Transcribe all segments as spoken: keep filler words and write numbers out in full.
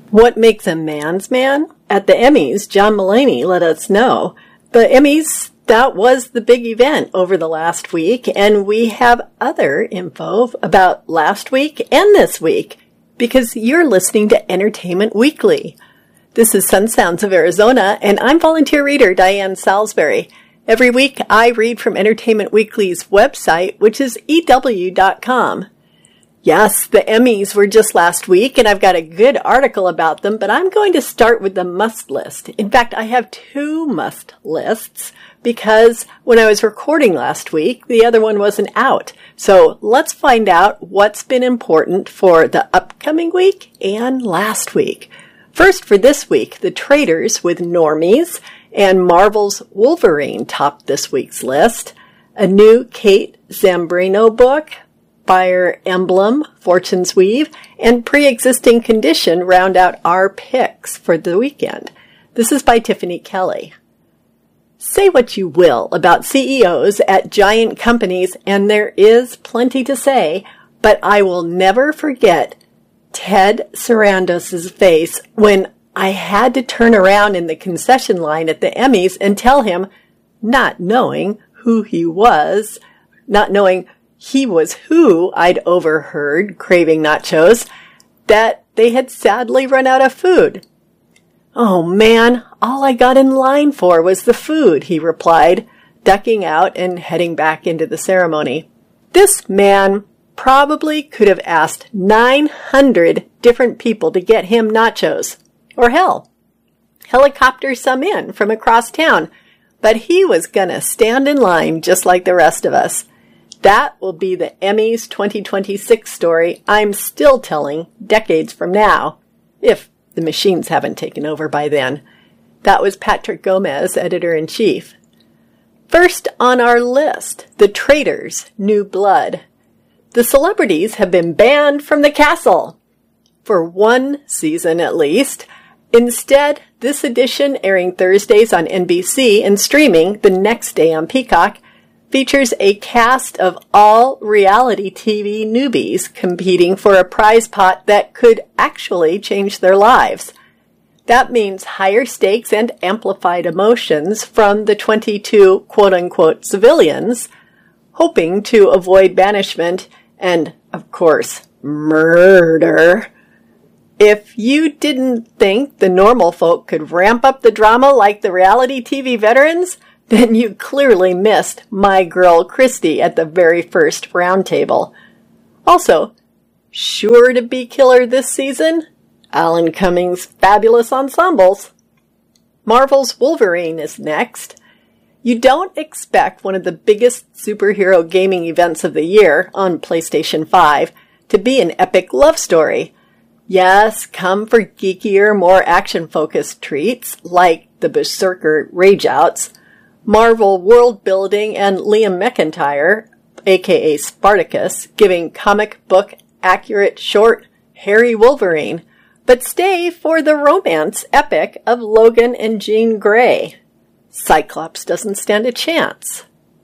What makes a man's man? At the Emmys, John Mulaney let us know. The Emmys, that was the big event over the last week, and we have other info about last week and this week, because you're listening to Entertainment Weekly. This is Sun Sounds of Arizona, and I'm volunteer reader Diane Salisbury. Every week, I read from Entertainment Weekly's website, which is E W dot com. Yes, the Emmys were just last week, and I've got a good article about them, but I'm going to start with the must list. In fact, I have two must lists, because when I was recording last week, the other one wasn't out. So let's find out what's been important for the upcoming week and last week. First, for this week, The Traitors with Normies and Marvel's Wolverine topped this week's list. A new Kate Zambrano book, Fire Emblem, Fortune's Weave, and Pre-Existing Condition round out our picks for the weekend. This is by Tiffany Kelly. Say what you will about C E Os at giant companies, and there is plenty to say, but I will never forget Ted Sarandos' face when I had to turn around in the concession line at the Emmys and tell him, not knowing who he was, not knowing he was who I'd overheard craving nachos, that they had sadly run out of food. Oh man, all I got in line for was the food, he replied, ducking out and heading back into the ceremony. This man probably could have asked nine hundred different people to get him nachos. Or hell, helicopter some in from across town. But he was gonna stand in line just like the rest of us. That will be the Emmys twenty twenty-six story I'm still telling decades from now, if the machines haven't taken over by then. That was Patrick Gomez, editor-in-chief. First on our list, The Traitors, New Blood. The celebrities have been banned from the castle. For one season at least. Instead, this edition, airing Thursdays on N B C and streaming the next day on Peacock, features a cast of all reality T V newbies competing for a prize pot that could actually change their lives. That means higher stakes and amplified emotions from the twenty-two quote-unquote civilians, hoping to avoid banishment and, of course, murder. If you didn't think the normal folk could ramp up the drama like the reality T V veterans, then you clearly missed my girl Christy at the very first roundtable. Also, sure to be killer this season, Alan Cummings' fabulous ensembles. Marvel's Wolverine is next. You don't expect one of the biggest superhero gaming events of the year on PlayStation five to be an epic love story. Yes, come for geekier, more action-focused treats like the Berserker Rageouts, Marvel world building, and Liam McIntyre, aka Spartacus, giving comic book accurate short, hairy Wolverine. But stay for the romance epic of Logan and Jean Grey. Cyclops doesn't stand a chance.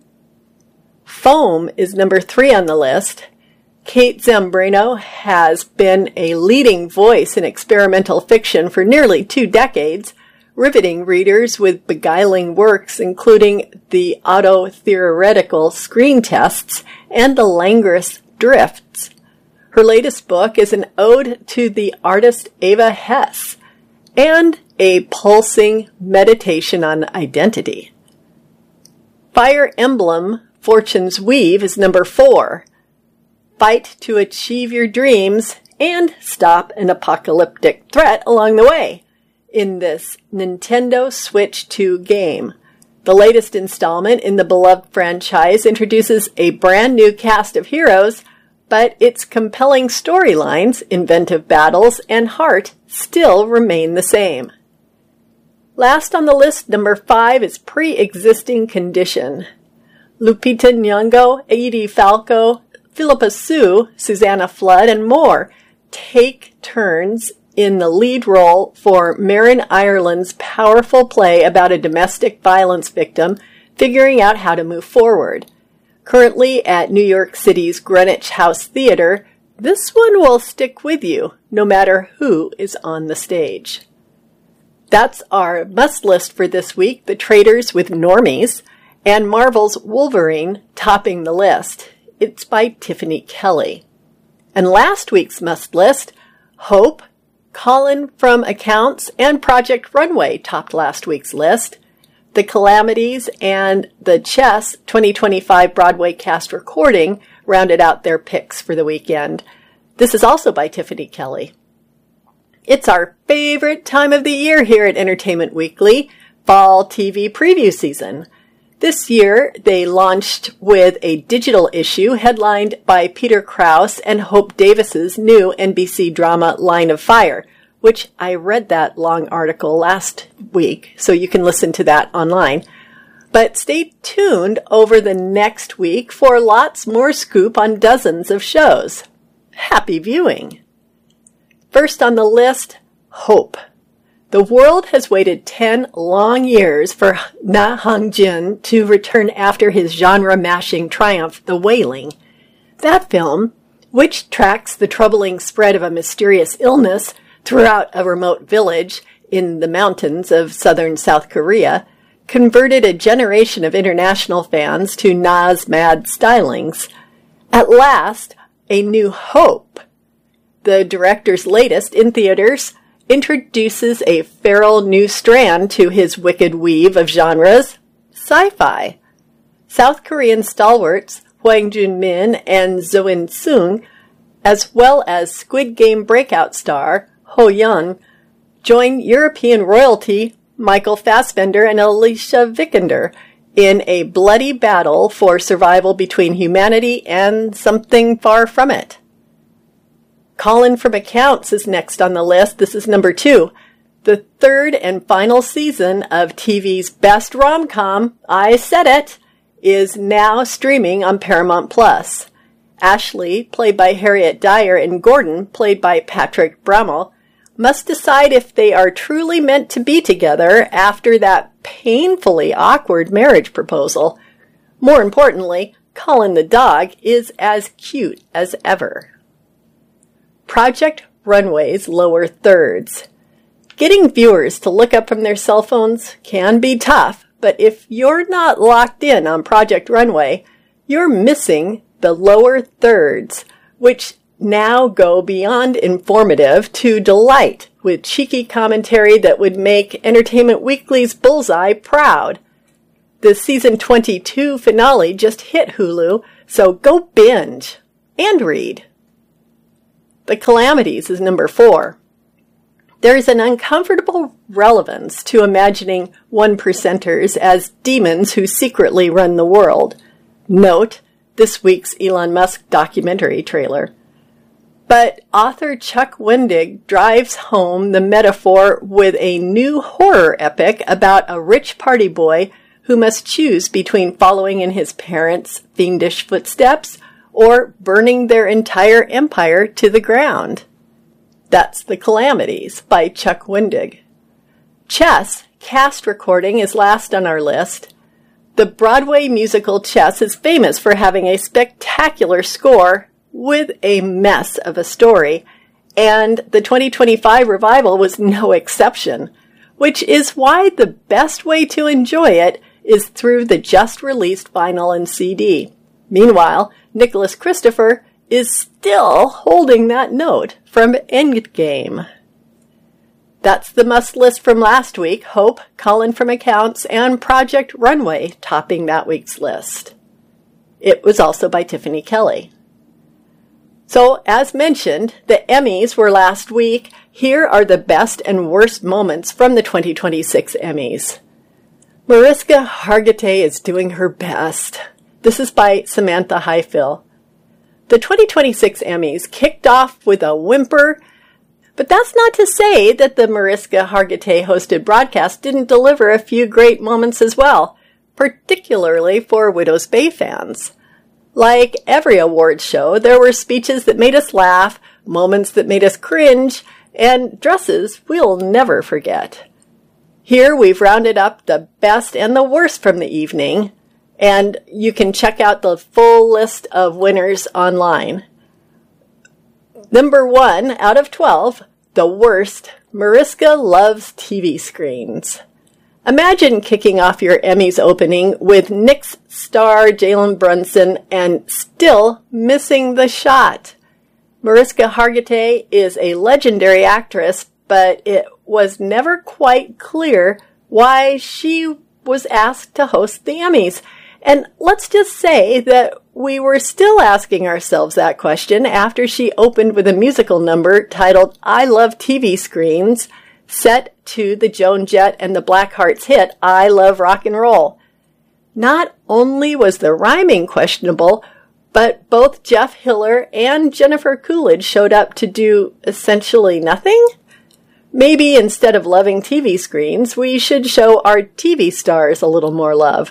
Foam is number three on the list. Kate Zambrano has been a leading voice in experimental fiction for nearly two decades, riveting readers with beguiling works including the auto-theoretical Screen Tests and the languorous Drifts. Her latest book is an ode to the artist Eva Hesse and a pulsing meditation on identity. Fire Emblem, Fortune's Weave is number four. Fight to achieve your dreams and stop an apocalyptic threat along the way in this Nintendo Switch two game. The latest installment in the beloved franchise introduces a brand new cast of heroes, but its compelling storylines, inventive battles, and heart still remain the same. Last on the list, number five, is Pre-Existing Condition. Lupita Nyong'o, Edie Falco, Philippa Sue, Susanna Flood, and more take turns in the lead role for Marin Ireland's powerful play about a domestic violence victim figuring out how to move forward. Currently at New York City's Greenwich House Theater, This one will stick with you, no matter who is on the stage. That's our must list for this week, The Traitors with Normies, and Marvel's Wolverine topping the list. It's by Tiffany Kelly. And last week's must list, Hope, Colin from Accounts, and Project Runway topped last week's list. The Calamities and the Chess twenty twenty-five Broadway cast recording rounded out their picks for the weekend. This is also by Tiffany Kelly. It's our favorite time of the year here at Entertainment Weekly, fall T V preview season. This year, they launched with a digital issue headlined by Peter Krause and Hope Davis's new N B C drama Line of Fire, which I read that long article last week, so you can listen to that online. But stay tuned over the next week for lots more scoop on dozens of shows. Happy viewing! First on the list, Hope. The world has waited ten long years for Na Hong-jin to return after his genre-mashing triumph, The Wailing. That film, which tracks the troubling spread of a mysterious illness throughout a remote village in the mountains of southern South Korea, converted a generation of international fans to Na's mad stylings. At last, A New Hope, the director's latest in theaters, introduces a feral new strand to his wicked weave of genres, sci-fi. South Korean stalwarts Hwang Jun-min and Zo In-sung, as well as Squid Game breakout star Ho Yeon, join European royalty Michael Fassbender and Alicia Vikander in a bloody battle for survival between humanity and something far from it. Colin from Accounts is next on the list. This is number two. The third and final season of T V's best rom-com, I Said It, is now streaming on Paramount Plus. Ashley, played by Harriet Dyer, and Gordon, played by Patrick Brammall, must decide if they are truly meant to be together after that painfully awkward marriage proposal. More importantly, Colin the dog is as cute as ever. Project Runway's lower thirds. Getting viewers to look up from their cell phones can be tough, but if you're not locked in on Project Runway, you're missing the lower thirds, which now go beyond informative to delight with cheeky commentary that would make Entertainment Weekly's Bullseye proud. The season twenty-two finale just hit Hulu, so go binge and read. The Calamities is number four. There is an uncomfortable relevance to imagining one-percenters as demons who secretly run the world. Note this week's Elon Musk documentary trailer. But author Chuck Wendig drives home the metaphor with a new horror epic about a rich party boy who must choose between following in his parents' fiendish footsteps or burning their entire empire to the ground. That's The Calamities by Chuck Wendig. Chess cast recording is last on our list. The Broadway musical Chess is famous for having a spectacular score with a mess of a story, and the twenty twenty-five revival was no exception, which is why the best way to enjoy it is through the just-released vinyl and C D. Meanwhile, Nicholas Christopher is still holding that note from Endgame. That's the must list from last week. Hope, Colin from Accounts, and Project Runway topping that week's list. It was also by Tiffany Kelly. So, as mentioned, the Emmys were last week. Here are the best and worst moments from the twenty twenty-six Emmys. Mariska Hargitay is doing her best. This is by Samantha Highfill. The twenty twenty-six Emmys kicked off with a whimper, but that's not to say that the Mariska Hargitay-hosted broadcast didn't deliver a few great moments as well, particularly for Widow's Bay fans. Like every awards show, there were speeches that made us laugh, moments that made us cringe, and dresses we'll never forget. Here we've rounded up the best and the worst from the evening, and you can check out the full list of winners online. Number one out of twelve, the worst, Mariska loves T V screens. Imagine kicking off your Emmys opening with Nick's star Jalen Brunson and still missing the shot. Mariska Hargitay is a legendary actress, but it was never quite clear why she was asked to host the Emmys. And let's just say that we were still asking ourselves that question after she opened with a musical number titled I Love T V Screens, set to the Joan Jett and the Blackhearts hit I Love Rock and Roll. Not only was the rhyming questionable, but both Jeff Hiller and Jennifer Coolidge showed up to do essentially nothing? Maybe instead of loving T V screens, we should show our T V stars a little more love.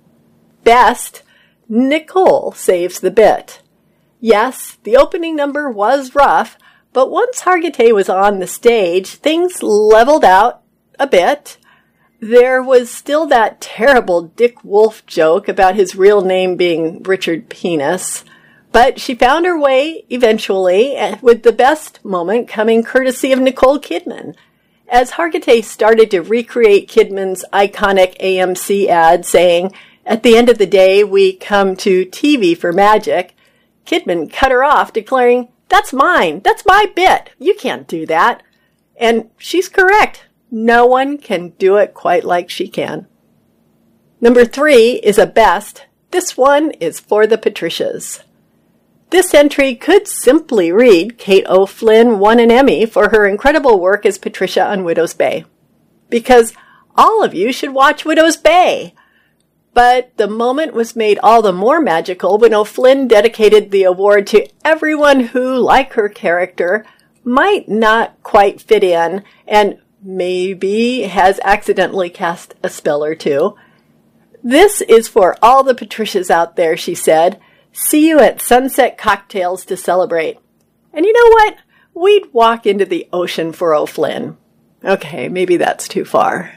Best, Nicole saves the bit. Yes, the opening number was rough, but once Hargitay was on the stage, things leveled out a bit. There was still that terrible Dick Wolf joke about his real name being Richard Penis, but she found her way eventually, with the best moment coming courtesy of Nicole Kidman. As Hargitay started to recreate Kidman's iconic A M C ad saying, "At the end of the day, we come to T V for magic," Kidman cut her off, declaring, "That's mine. That's my bit. You can't do that." And she's correct. No one can do it quite like she can. Number three is a best. This one is for the Patricias. This entry could simply read, Kate O'Flynn won an Emmy for her incredible work as Patricia on Widow's Bay. Because all of you should watch Widow's Bay. But the moment was made all the more magical when O'Flynn dedicated the award to everyone who, like her character, might not quite fit in and maybe has accidentally cast a spell or two. "This is for all the Patricias out there," she said. "See you at Sunset Cocktails to celebrate." And you know what? We'd walk into the ocean for O'Flynn. Okay, maybe that's too far.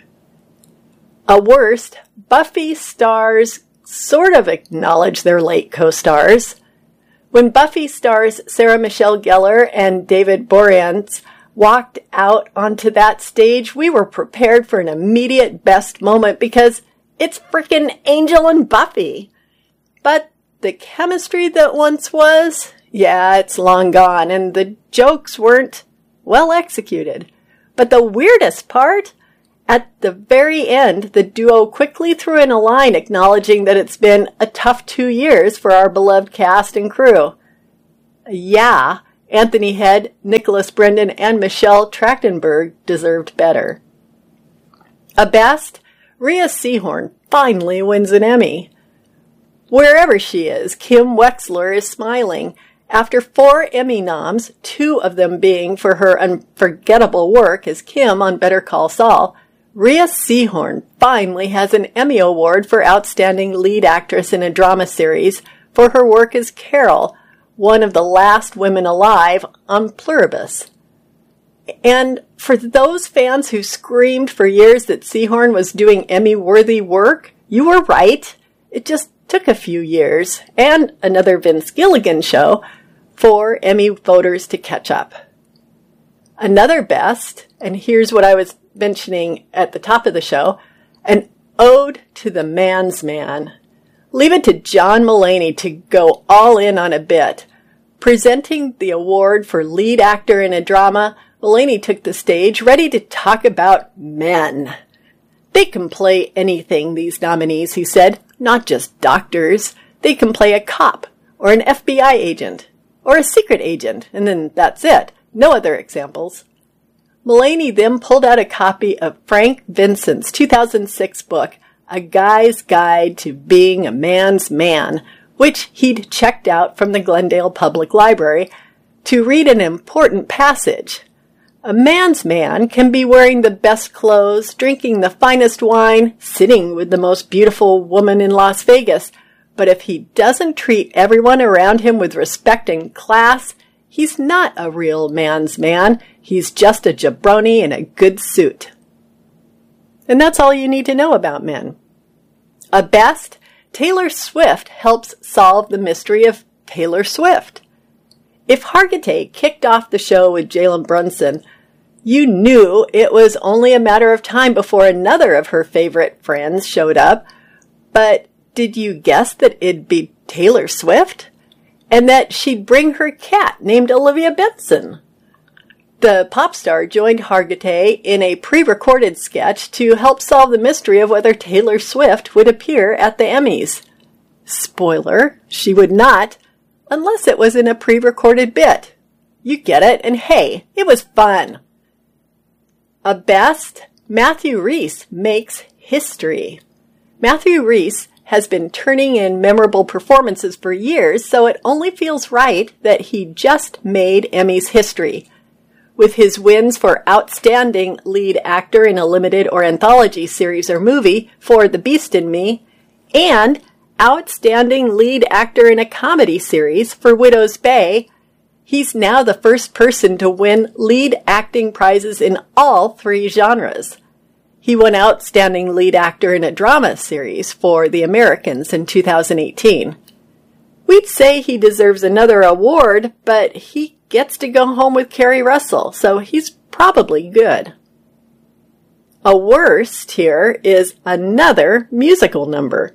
A worst, Buffy stars sort of acknowledge their late co-stars. When Buffy stars Sarah Michelle Gellar and David Boreanaz walked out onto that stage, we were prepared for an immediate best moment because it's frickin' Angel and Buffy. But the chemistry that once was, yeah, it's long gone, and the jokes weren't well executed. But the weirdest part, at the very end, the duo quickly threw in a line acknowledging that it's been a tough two years for our beloved cast and crew. Yeah, Anthony Head, Nicholas Brendan, and Michelle Trachtenberg deserved better. A best, Rhea Seehorn finally wins an Emmy. Wherever she is, Kim Wexler is smiling. After four Emmy noms, two of them being for her unforgettable work as Kim on Better Call Saul, Rhea Seehorn finally has an Emmy Award for Outstanding Lead Actress in a Drama Series for her work as Carol, one of the last women alive on Pluribus. And for those fans who screamed for years that Seehorn was doing Emmy-worthy work, you were right. It just took a few years, and another Vince Gilligan show, for Emmy voters to catch up. Another best, and here's what I was mentioning at the top of the show, an ode to the man's man. Leave it to John Mulaney to go all in on a bit. Presenting the award for lead actor in a drama, Mulaney took the stage ready to talk about men. They can play anything, these nominees, he said, not just doctors. They can play a cop, or an F B I agent, or a secret agent, and then that's it. No other examples. Mulaney then pulled out a copy of Frank Vincent's two thousand six book, A Guy's Guide to Being a Man's Man, which he'd checked out from the Glendale Public Library, to read an important passage. A man's man can be wearing the best clothes, drinking the finest wine, sitting with the most beautiful woman in Las Vegas, but if he doesn't treat everyone around him with respect and class, he's not a real man's man. He's just a jabroni in a good suit. And that's all you need to know about men. A best, Taylor Swift helps solve the mystery of Taylor Swift. If Hargitay kicked off the show with Jalen Brunson, you knew it was only a matter of time before another of her favorite friends showed up. But did you guess that it'd be Taylor Swift? And that she'd bring her cat named Olivia Benson? The pop star joined Hargitay in a pre-recorded sketch to help solve the mystery of whether Taylor Swift would appear at the Emmys. Spoiler, she would not, unless it was in a pre-recorded bit. You get it, and hey, it was fun. A best, Matthew Rhys makes history. Matthew Rhys has been turning in memorable performances for years, so it only feels right that he just made Emmys history. With his wins for Outstanding Lead Actor in a Limited or Anthology Series or Movie for The Beast in Me, and Outstanding Lead Actor in a Comedy Series for Widow's Bay, he's now the first person to win lead acting prizes in all three genres. He won Outstanding Lead Actor in a Drama Series for The Americans in two thousand eighteen. We'd say he deserves another award, but he gets to go home with Kerry Russell, so he's probably good. A worst here is another musical number.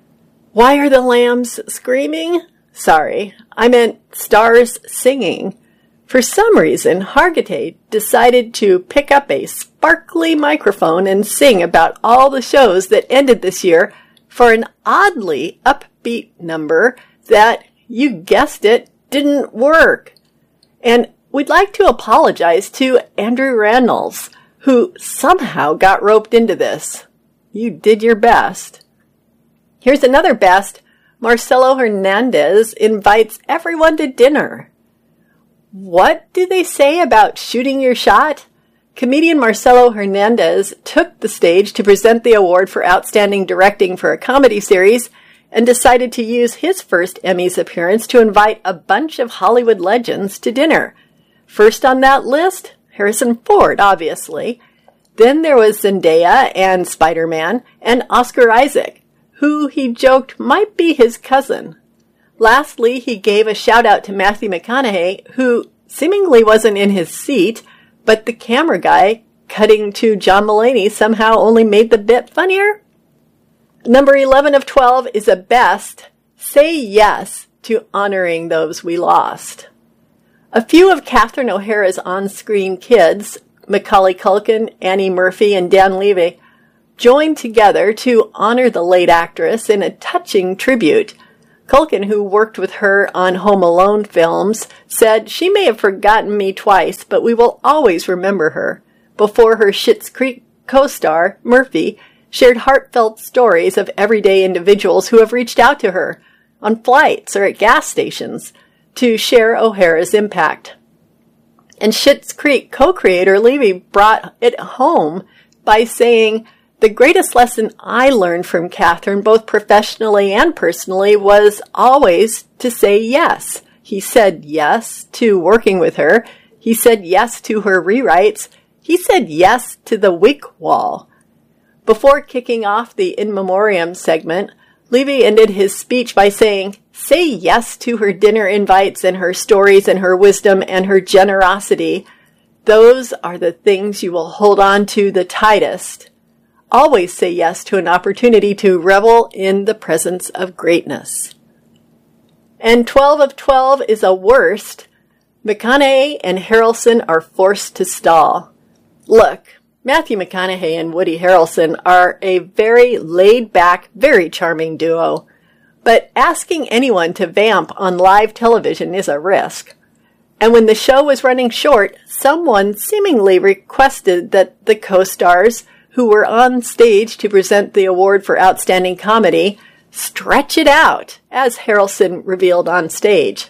Why are the lambs screaming? Sorry, I meant stars singing. For some reason, Hargitay decided to pick up a sparkly microphone and sing about all the shows that ended this year for an oddly upbeat number that, you guessed it, didn't work. And we'd like to apologize to Andrew Rannells, who somehow got roped into this. You did your best. Here's another best. Marcelo Hernandez invites everyone to dinner. What do they say about shooting your shot? Comedian Marcelo Hernandez took the stage to present the award for Outstanding Directing for a Comedy Series and decided to use his first Emmys appearance to invite a bunch of Hollywood legends to dinner. First on that list, Harrison Ford, obviously. Then there was Zendaya and Spider-Man and Oscar Isaac, who he joked might be his cousin. Lastly, he gave a shout-out to Matthew McConaughey, who seemingly wasn't in his seat, but the camera guy cutting to John Mulaney somehow only made the bit funnier. Number eleven of twelve is a best. Say yes to honoring those we lost. A few of Catherine O'Hara's on-screen kids, Macaulay Culkin, Annie Murphy, and Dan Levy, joined together to honor the late actress in a touching tribute. Culkin, who worked with her on Home Alone films, said, "She may have forgotten me twice, but we will always remember her." Before her Schitt's Creek co-star, Murphy, shared heartfelt stories of everyday individuals who have reached out to her on flights or at gas stations to share O'Hara's impact. And Schitt's Creek co-creator Levy brought it home by saying, "The greatest lesson I learned from Catherine, both professionally and personally, was always to say yes." He said yes to working with her. He said yes to her rewrites. He said yes to the Wick Wall. Before kicking off the In Memoriam segment, Levy ended his speech by saying, "Say yes to her dinner invites and her stories and her wisdom and her generosity. Those are the things you will hold on to the tightest. Always say yes to an opportunity to revel in the presence of greatness." And twelve of twelve is a worst. McConaughey and Harrelson are forced to stall. Look, Matthew McConaughey and Woody Harrelson are a very laid-back, very charming duo. But asking anyone to vamp on live television is a risk. And when the show was running short, someone seemingly requested that the co-stars who were on stage to present the award for Outstanding Comedy stretch it out, as Harrelson revealed on stage.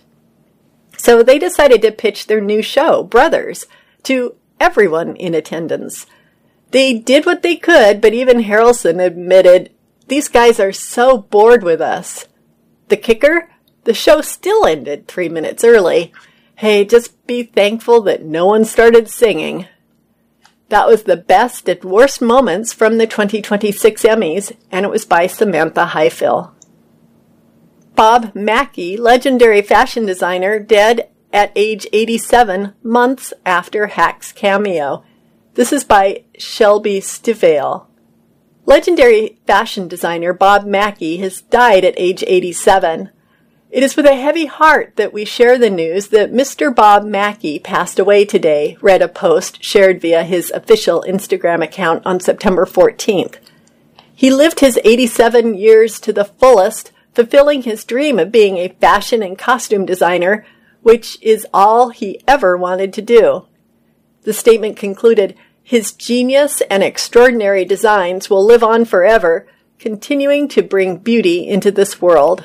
So they decided to pitch their new show, Brothers, to everyone in attendance. They did what they could, but even Harrelson admitted, "These guys are so bored with us." The kicker? The show still ended three minutes early. Hey, just be thankful that no one started singing. That was the best and worst moments from the twenty twenty-six Emmys, and it was by Samantha Highfill. Bob Mackie, legendary fashion designer, dead at age eighty-seven, months after Hack's cameo. This is by Shelby Stivale. Legendary fashion designer Bob Mackie has died at age eighty-seven. It is with a heavy heart that we share the news that Mister Bob Mackie passed away today, read a post shared via his official Instagram account on September fourteenth. He lived his eighty-seven years to the fullest, fulfilling his dream of being a fashion and costume designer, which is all he ever wanted to do. The statement concluded, "His genius and extraordinary designs will live on forever, continuing to bring beauty into this world."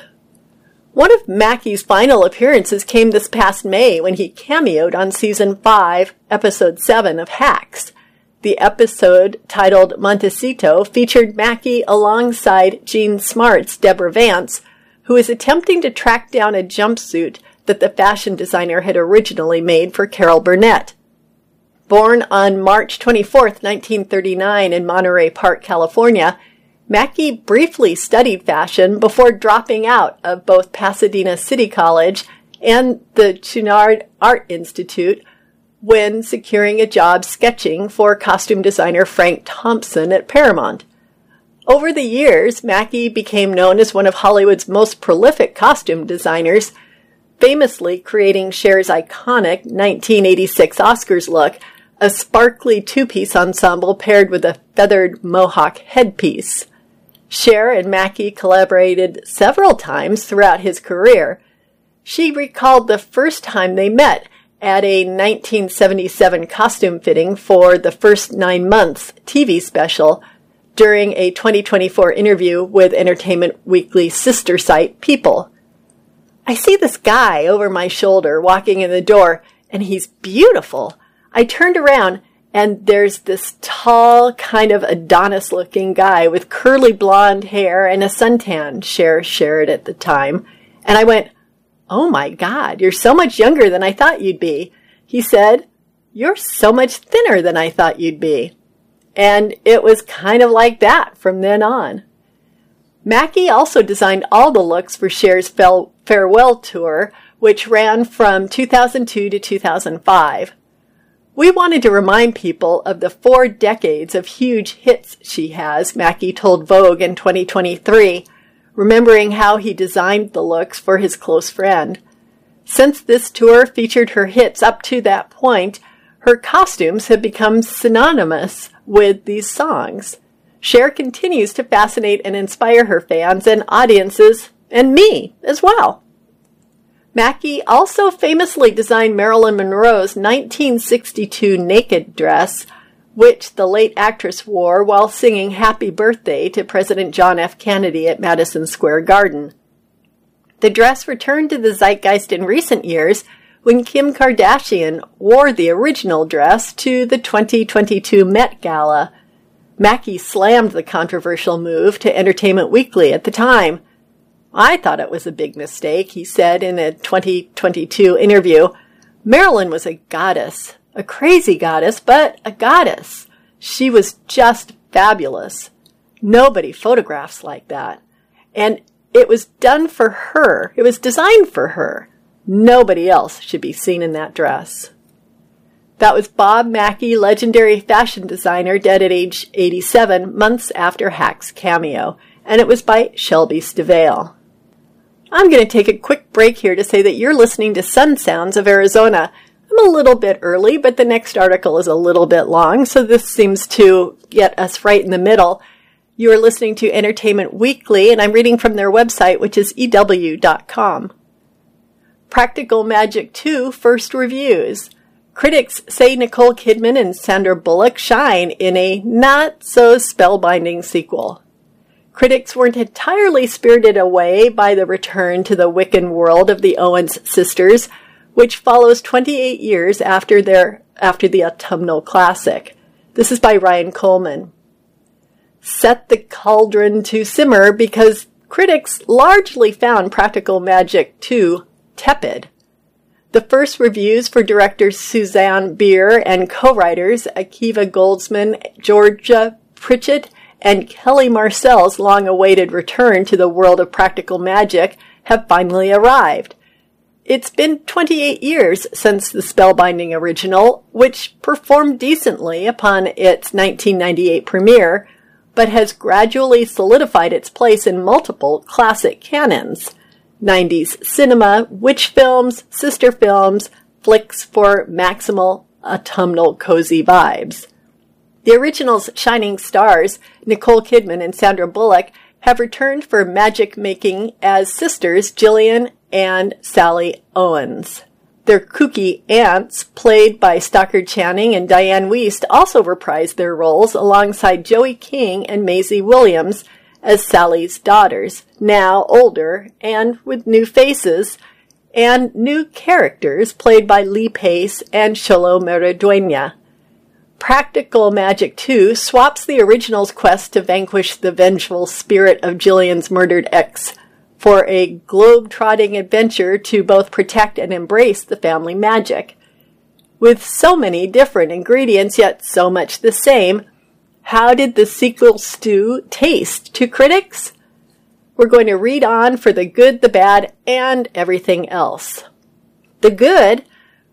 One of Mackie's final appearances came this past May when he cameoed on Season five, Episode seven of Hacks. The episode, titled Montecito, featured Mackie alongside Jean Smart's Deborah Vance, who is attempting to track down a jumpsuit that the fashion designer had originally made for Carol Burnett. Born on March twenty-fourth, nineteen thirty-nine in Monterey Park, California, Mackie briefly studied fashion before dropping out of both Pasadena City College and the Chouinard Art Institute when securing a job sketching for costume designer Frank Thompson at Paramount. Over the years, Mackie became known as one of Hollywood's most prolific costume designers, famously creating Cher's iconic nineteen eighty-six Oscars look, a sparkly two-piece ensemble paired with a feathered mohawk headpiece. Cher and Mackie collaborated several times throughout his career. She recalled the first time they met at a nineteen seventy-seven costume fitting for the First Nine Months T V special during a twenty twenty-four interview with Entertainment Weekly's sister site, People. "I see this guy over my shoulder walking in the door, and he's beautiful. I turned around, and there's this tall, kind of Adonis-looking guy with curly blonde hair and a suntan," Cher shared at the time. "And I went, 'Oh my God, you're so much younger than I thought you'd be.' He said, 'You're so much thinner than I thought you'd be.' And it was kind of like that from then on." Mackie also designed all the looks for Cher's farewell tour, which ran from two thousand two to two thousand five. "We wanted to remind people of the four decades of huge hits she has," Mackie told Vogue in twenty twenty-three, remembering how he designed the looks for his close friend. "Since this tour featured her hits up to that point, her costumes have become synonymous with these songs. Cher continues to fascinate and inspire her fans and audiences, and me as well." Mackie also famously designed Marilyn Monroe's nineteen sixty-two naked dress, which the late actress wore while singing Happy Birthday to President John F. Kennedy at Madison Square Garden. The dress returned to the zeitgeist in recent years when Kim Kardashian wore the original dress to the twenty twenty-two Met Gala. Mackie slammed the controversial move to Entertainment Weekly at the time. "I thought it was a big mistake," he said in a twenty twenty-two interview. "Marilyn was a goddess, a crazy goddess, but a goddess. She was just fabulous. Nobody photographs like that. And it was done for her. It was designed for her. Nobody else should be seen in that dress." That was Bob Mackie, legendary fashion designer, dead at age eighty-seven, months after Hack's cameo, and it was by Shelby Stivale. I'm going to take a quick break here to say that you're listening to Sun Sounds of Arizona. I'm a little bit early, but the next article is a little bit long, so this seems to get us right in the middle. You are listening to Entertainment Weekly, and I'm reading from their website, which is E W dot com. Practical Magic two First Reviews. Critics say Nicole Kidman and Sandra Bullock shine in a not-so-spellbinding sequel. Critics weren't entirely spirited away by the return to the Wiccan world of the Owens sisters, which follows twenty-eight years after their after the autumnal classic. This is by Ryan Coleman. Set the cauldron to simmer because critics largely found Practical Magic two tepid. The first reviews for directors Suzanne Bier and co-writers Akiva Goldsman, Georgia Pritchett, and Kelly Marcel's long-awaited return to the world of practical magic have finally arrived. It's been twenty-eight years since the spellbinding original, which performed decently upon its nineteen ninety-eight premiere, but has gradually solidified its place in multiple classic canons. nineties cinema, witch films, sister films, flicks for maximal autumnal cozy vibes. The original's shining stars, Nicole Kidman and Sandra Bullock, have returned for magic making as sisters Gillian and Sally Owens. Their kooky aunts, played by Stockard Channing and Diane Wiest, also reprised their roles alongside Joey King and Maisie Williams as Sally's daughters, now older and with new faces, and new characters played by Lee Pace and Xolo Maridueña. Practical Magic two swaps the original's quest to vanquish the vengeful spirit of Gillian's murdered ex for a globe-trotting adventure to both protect and embrace the family magic. With so many different ingredients, yet so much the same, how did the sequel stew taste to critics? We're going to read on for the good, the bad, and everything else. The good,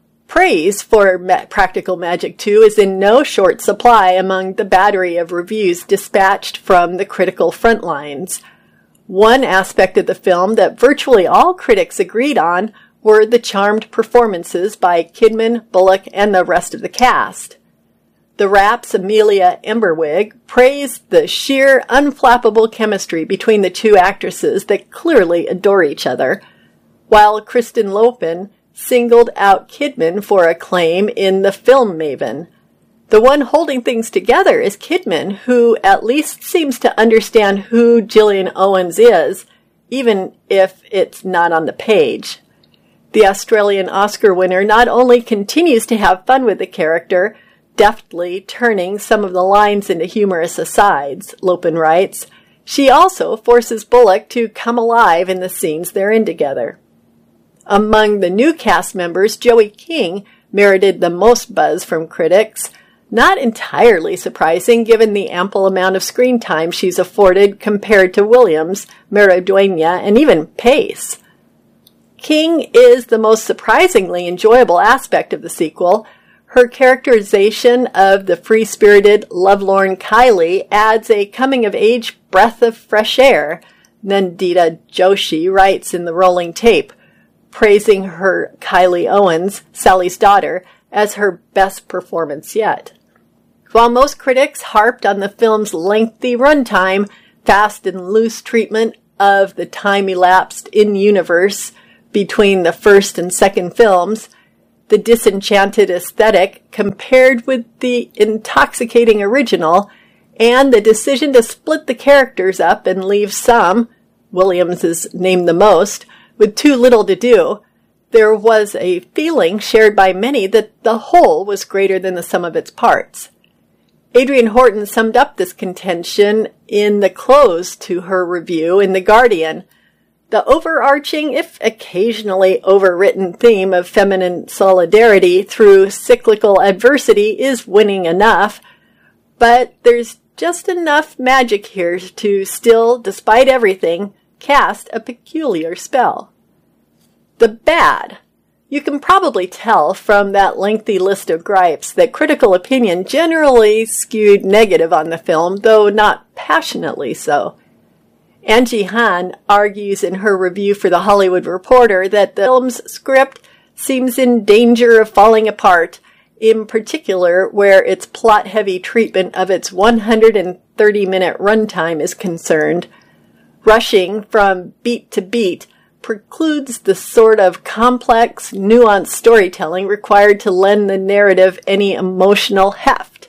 praise for Ma- Practical Magic two is in no short supply among the battery of reviews dispatched from the critical front lines. One aspect of the film that virtually all critics agreed on were the charmed performances by Kidman, Bullock, and the rest of the cast. The Rap's Amelia Emberwig praised the sheer, unflappable chemistry between the two actresses that clearly adore each other, while Kristen Lopin singled out Kidman for acclaim in The Film Maven. The one holding things together is Kidman, who at least seems to understand who Gillian Owens is, even if it's not on the page. The Australian Oscar winner not only continues to have fun with the character, deftly turning some of the lines into humorous asides, Lopin writes, she also forces Bullock to come alive in the scenes they're in together. Among the new cast members, Joey King merited the most buzz from critics, not entirely surprising given the ample amount of screen time she's afforded compared to Williams, Maridueña, and even Pace. King is the most surprisingly enjoyable aspect of the sequel. Her characterization of the free-spirited, lovelorn Kylie adds a coming-of-age breath of fresh air, Nandita Joshi writes in the rolling tape, praising her Kylie Owens, Sally's daughter, as her best performance yet. While most critics harped on the film's lengthy runtime, fast and loose treatment of the time elapsed in-universe between the first and second films, the disenchanted aesthetic compared with the intoxicating original, and the decision to split the characters up and leave some, Williams is named the most, with too little to do, there was a feeling shared by many that the whole was greater than the sum of its parts. Adrienne Horton summed up this contention in the close to her review in The Guardian. The overarching, if occasionally overwritten theme of feminine solidarity through cyclical adversity is winning enough, but there's just enough magic here to still, despite everything, cast a peculiar spell. The bad. You can probably tell from that lengthy list of gripes that critical opinion generally skewed negative on the film, though not passionately so. Angie Han argues in her review for The Hollywood Reporter that the film's script seems in danger of falling apart, in particular where its plot-heavy treatment of its one hundred thirty minute runtime is concerned. Rushing from beat to beat precludes the sort of complex, nuanced storytelling required to lend the narrative any emotional heft.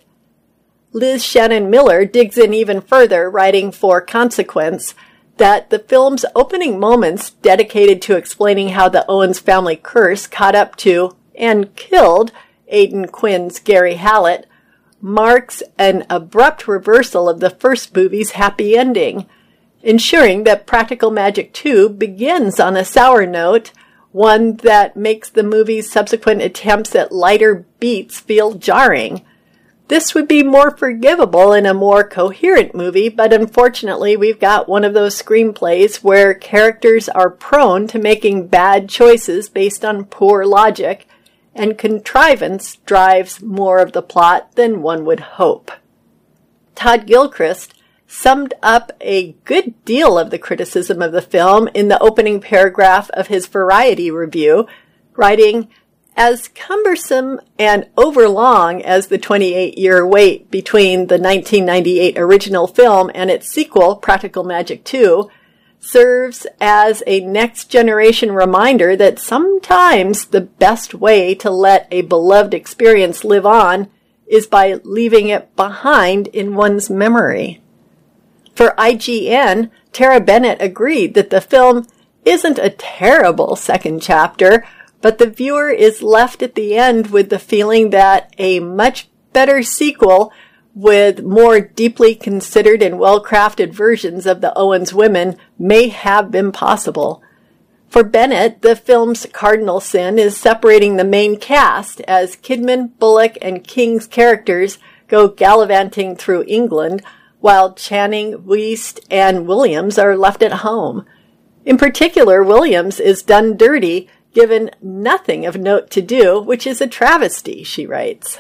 Liz Shannon Miller digs in even further, writing for Consequence, that the film's opening moments dedicated to explaining how the Owens family curse caught up to and killed Aidan Quinn's Gary Hallett marks an abrupt reversal of the first movie's happy ending, ensuring that Practical Magic two begins on a sour note, one that makes the movie's subsequent attempts at lighter beats feel jarring. This would be more forgivable in a more coherent movie, but unfortunately we've got one of those screenplays where characters are prone to making bad choices based on poor logic, and contrivance drives more of the plot than one would hope. Todd Gilchrist summed up a good deal of the criticism of the film in the opening paragraph of his Variety review, writing, "As cumbersome and overlong as the twenty-eight-year wait between the nineteen ninety-eight original film and its sequel, Practical Magic two, serves as a next-generation reminder that sometimes the best way to let a beloved experience live on is by leaving it behind in one's memory." For I G N, Tara Bennett agreed that the film isn't a terrible second chapter, but the viewer is left at the end with the feeling that a much better sequel with more deeply considered and well-crafted versions of the Owens women may have been possible. For Bennett, the film's cardinal sin is separating the main cast as Kidman, Bullock, and King's characters go gallivanting through England, while Channing, Wiest, and Williams are left at home. In particular, Williams is done dirty, given nothing of note to do, which is a travesty, she writes.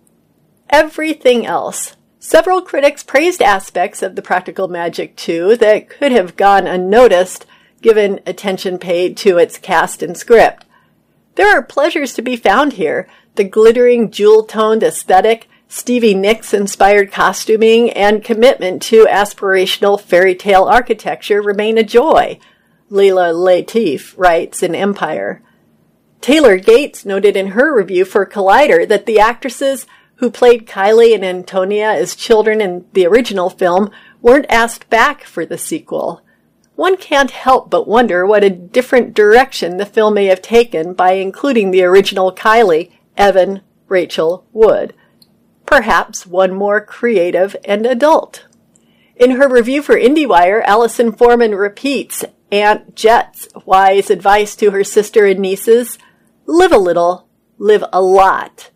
Everything else. Several critics praised aspects of the Practical Magic two that could have gone unnoticed, given attention paid to its cast and script. There are pleasures to be found here. The glittering, jewel-toned aesthetic, Stevie Nicks-inspired costuming, and commitment to aspirational fairy tale architecture remain a joy, Leila Latif writes in Empire. Taylor Gates noted in her review for Collider that the actresses who played Kylie and Antonia as children in the original film weren't asked back for the sequel. One can't help but wonder what a different direction the film may have taken by including the original Kylie, Evan Rachel Wood. Perhaps one more creative and adult. In her review for IndieWire, Allison Foreman repeats Aunt Jet's wise advice to her sister and nieces: live a little, live a lot.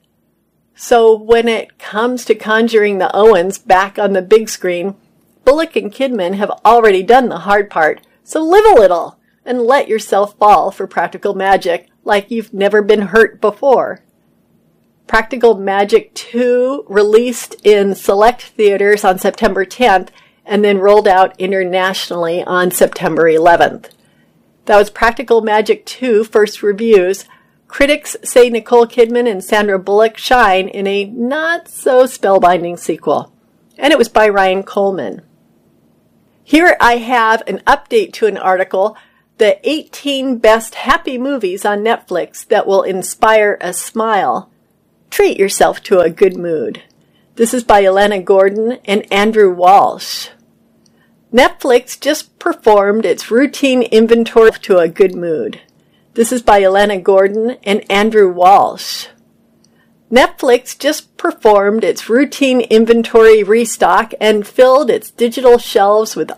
So when it comes to conjuring the Owens back on the big screen, Bullock and Kidman have already done the hard part, so live a little and let yourself fall for Practical Magic like you've never been hurt before. Practical Magic two released in select theaters on September tenth and then rolled out internationally on September eleventh. That was Practical Magic two First Reviews. Critics say Nicole Kidman and Sandra Bullock shine in a not-so-spellbinding sequel. And it was by Ryan Coleman. Here I have an update to an article, The eighteen Best Happy Movies on Netflix That Will Inspire a Smile. Treat yourself to a good mood. This is by Elena Gordon and Andrew Walsh. Netflix just performed its routine inventory to a good mood. This is by Elena Gordon and Andrew Walsh. Netflix just performed its routine inventory restock and filled its digital shelves with